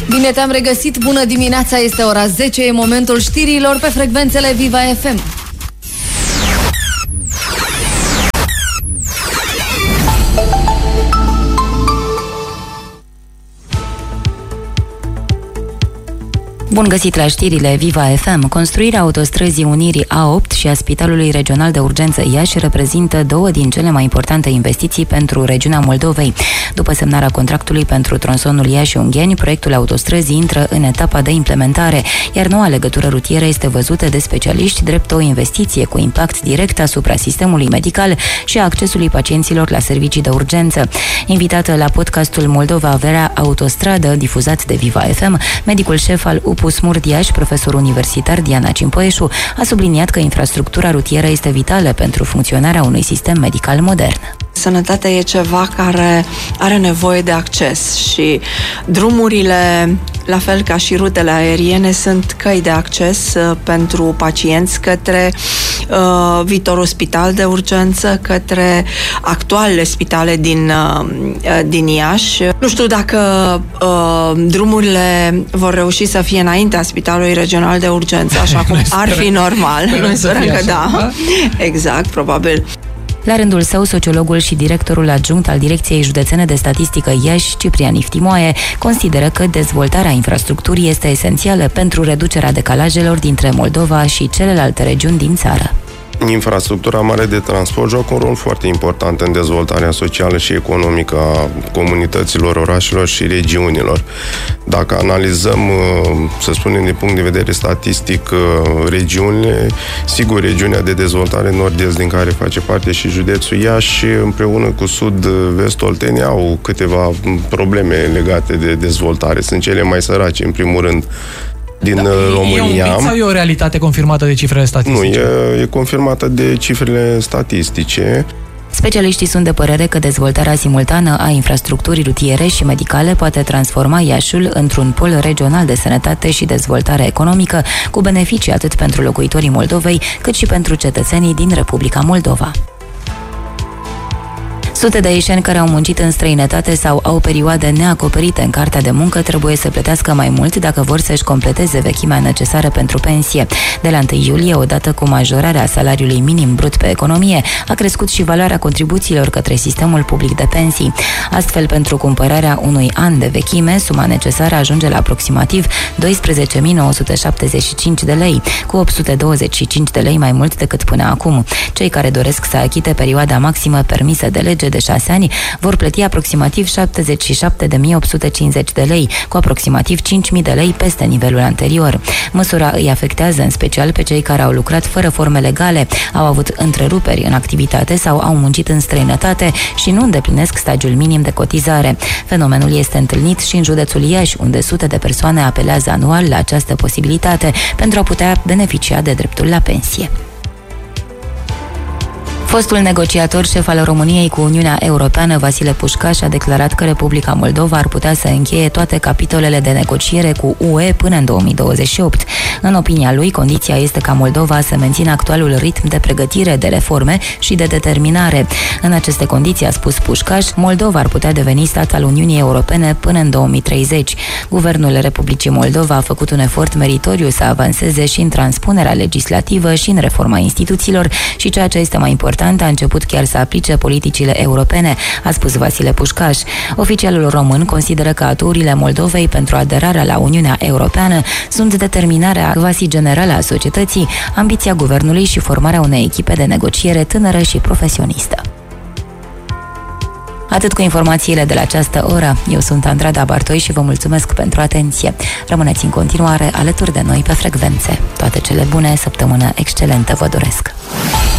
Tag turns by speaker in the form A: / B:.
A: Bine te-am regăsit, bună dimineața, este ora 10, e momentul știrilor pe frecvențele Viva FM.
B: Bun găsit la știrile Viva FM. Construirea autostrăzii Unirii A8 și a Spitalului Regional de Urgență Iași reprezintă două din cele mai importante investiții pentru regiunea Moldovei. După semnarea contractului pentru tronsonul Iași-Ungheni, proiectul autostrăzii intră în etapa de implementare, iar noua legătură rutieră este văzută de specialiști drept o investiție cu impact direct asupra sistemului medical și a accesului pacienților la servicii de urgență. Invitată la podcastul Moldova Vrea Autostradă, difuzat de Viva FM, medicul șef al UPU Smurd Iași, profesor universitar Diana Cimpoieșu, a subliniat că infrastructura rutieră este vitală pentru funcționarea unui sistem medical modern.
C: Sănătatea e ceva care are nevoie de acces și drumurile, la fel ca și rutele aeriene, sunt căi de acces pentru pacienți către viitorul spital de urgență, către actualele spitale din Iași. Nu știu dacă drumurile vor reuși să fie înaintea Spitalului Regional de Urgență, așa cum ar fi normal. Noi sperăm că da. Exact, probabil.
B: La rândul său, sociologul și directorul adjunct al Direcției Județene de Statistică Iași, Ciprian Iftimoae, consideră că dezvoltarea infrastructurii este esențială pentru reducerea decalajelor dintre Moldova și celelalte regiuni din țară.
D: Infrastructura mare de transport joacă un rol foarte important în dezvoltarea socială și economică a comunităților, orașelor și regiunilor. Dacă analizăm, să spunem, din punct de vedere statistic, regiunile, sigur, regiunea de dezvoltare nord-est, din care face parte și județul Iași, împreună cu sud-vest Oltenia, au câteva probleme legate de dezvoltare. Sunt cele mai sărace, în primul rând, din România.
E: E un mit sau e o realitate confirmată de cifrele statistice?
D: Nu, e confirmată de cifrele statistice.
B: Specialiștii sunt de părere că dezvoltarea simultană a infrastructurii rutiere și medicale poate transforma Iașiul într-un pol regional de sănătate și dezvoltare economică, cu beneficii atât pentru locuitorii Moldovei, cât și pentru cetățenii din Republica Moldova. Sute de ieșeni care au muncit în străinătate sau au perioade neacoperite în cartea de muncă trebuie să plătească mai mult dacă vor să-și completeze vechimea necesară pentru pensie. De la 1 iulie, odată cu majorarea salariului minim brut pe economie, a crescut și valoarea contribuțiilor către sistemul public de pensii. Astfel, pentru cumpărarea unui an de vechime, suma necesară ajunge la aproximativ 12.975 de lei, cu 825 de lei mai mult decât până acum. Cei care doresc să achite perioada maximă permisă de lege de 6 ani vor plăti aproximativ 77.850 de lei, cu aproximativ 5.000 de lei peste nivelul anterior. Măsura îi afectează în special pe cei care au lucrat fără forme legale, au avut întreruperi în activitate sau au muncit în străinătate și nu îndeplinesc stagiul minim de cotizare. Fenomenul este întâlnit și în județul Iași, unde sute de persoane apelează anual la această posibilitate pentru a putea beneficia de dreptul la pensie. Fostul negociator șef al României cu Uniunea Europeană, Vasile Pușcaș, a declarat că Republica Moldova ar putea să încheie toate capitolele de negociere cu UE până în 2028. În opinia lui, condiția este ca Moldova să mențină actualul ritm de pregătire de reforme și de determinare. În aceste condiții, a spus Pușcaș, Moldova ar putea deveni stat al Uniunii Europene până în 2030. Guvernul Republicii Moldova a făcut un efort meritoriu să avanseze și în transpunerea legislativă și în reforma instituțiilor și, ceea ce este mai important, a început chiar să aplice politicile europene, a spus Vasile Pușcaș. Oficialul român consideră că aturile Moldovei pentru aderarea la Uniunea Europeană sunt determinarea quasi generală a societății, ambiția guvernului și formarea unei echipe de negociere tânără și profesionistă. Atât cu informațiile de la această oră. Eu sunt Andrada Bartoi și vă mulțumesc pentru atenție. Rămâneți în continuare alături de noi pe frecvențe. Toate cele bune, săptămână excelentă vă doresc!